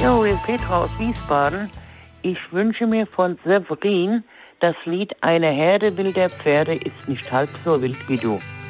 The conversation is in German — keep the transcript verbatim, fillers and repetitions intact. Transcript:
Jo, hier ist Petra aus Wiesbaden. Ich wünsche mir von Severin das Lied Eine Herde wilder Pferde ist nicht halb so wild wie du.